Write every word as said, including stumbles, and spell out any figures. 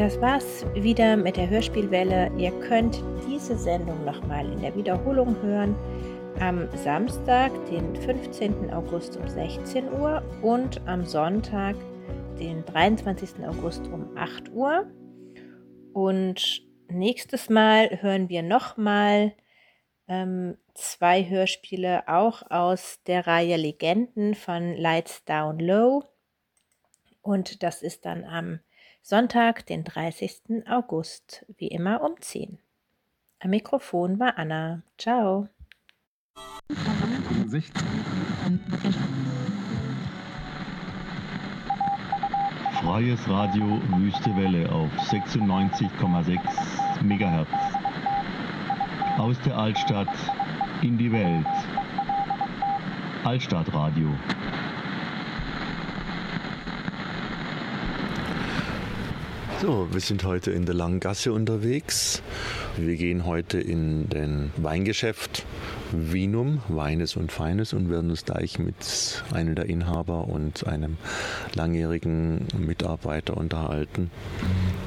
das war's wieder mit der Hörspielwelle. Ihr könnt diese Sendung nochmal in der Wiederholung hören am Samstag, den fünfzehnten August um sechzehn Uhr und am Sonntag, den dreiundzwanzigsten August um acht Uhr. Und nächstes Mal hören wir nochmal ähm, zwei Hörspiele auch aus der Reihe Legenden von Lights Down Low. Und das ist dann am Sonntag, den dreißigsten August, wie immer um zehn. Am Mikrofon war Anna. Ciao. Freies Radio Wüste Welle auf sechsundneunzig Komma sechs Megahertz. Aus der Altstadt in die Welt. Altstadtradio. So, wir sind heute in der Langen Gasse unterwegs. Wir gehen heute in den Weingeschäft Vinum, Weines und Feines, und werden uns gleich mit einem der Inhaber und einem langjährigen Mitarbeiter unterhalten.